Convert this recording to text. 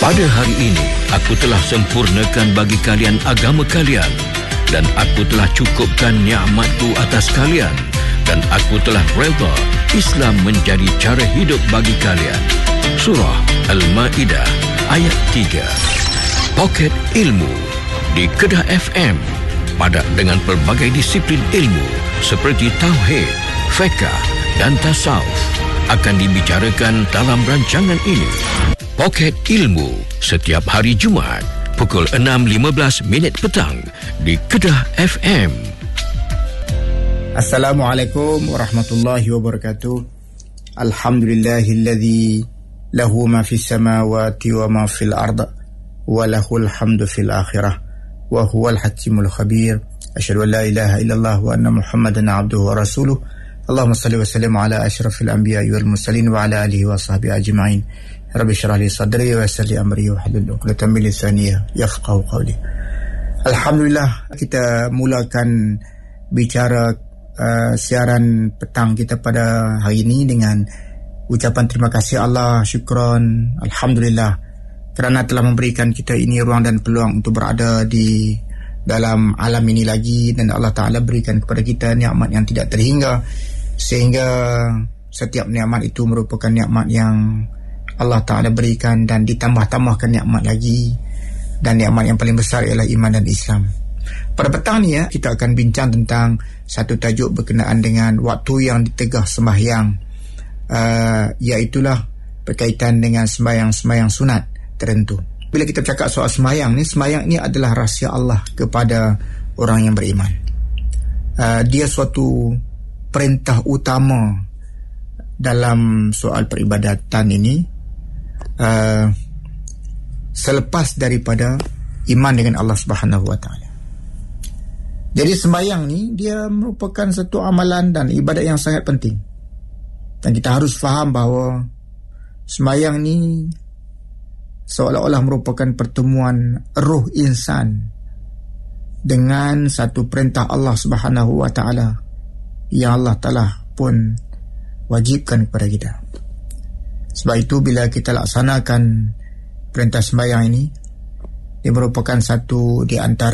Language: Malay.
Pada hari ini, aku telah sempurnakan bagi kalian agama kalian, dan aku telah cukupkan nikmatku atas kalian, dan aku telah redha Islam menjadi cara hidup bagi kalian. Surah Al-Ma'idah ayat 3. Poket Ilmu di Kedah FM, padat dengan pelbagai disiplin ilmu seperti Tauhid, Fiqh dan Tasawuf akan dibicarakan dalam rancangan ini. Poket Ilmu setiap hari Jumaat pukul 6.15 petang di Kedah FM. Assalamualaikum warahmatullahi wabarakatuh. Alhamdulillahilladzi lahu ma fis samawati wa ma fil ard wa lahul hamdu fil akhirah wa huwal hakimul khabir. Asyhadu an la ilaha illallah wa anna Muhammadan abduhu wa rasuluh. Allahumma salli wa sallim ala asyrafil anbiya'i wal mursalin wa ala alihi wa sahbihi ajma'in. Rabbi syrah li sadri wa yassir li amri wa hlul 'uqdatam min lisani yafqahu qawli. Alhamdulillah, kita mulakan bicara siaran petang kita pada hari ini dengan ucapan terima kasih Allah, syukran, alhamdulillah kerana telah memberikan kita ini ruang dan peluang untuk berada di dalam alam ini lagi, dan Allah Ta'ala berikan kepada kita nikmat yang tidak terhingga, sehingga setiap nikmat itu merupakan nikmat yang Allah Ta'ala berikan dan ditambah-tambahkan nikmat lagi, dan nikmat yang paling besar ialah iman dan Islam. Pada petang ni kita akan bincang tentang satu tajuk berkenaan dengan waktu yang ditegah sembahyang, iaitulah berkaitan dengan sembahyang-sembahyang sunat tertentu. Bila kita bercakap soal sembahyang ni adalah rahsia Allah kepada orang yang beriman. Dia suatu perintah utama dalam soal peribadatan ini, selepas daripada iman dengan Allah Subhanahu Wa Taala. Jadi sembahyang ni dia merupakan satu amalan dan ibadat yang sangat penting, dan kita harus faham bahawa sembahyang ni seolah-olah merupakan pertemuan roh insan dengan satu perintah Allah Subhanahu Wa Taala yang Allah Ta'ala pun wajibkan kepada kita. Sebab itu bila kita laksanakan perintah sembahyang ini, dia merupakan satu di antara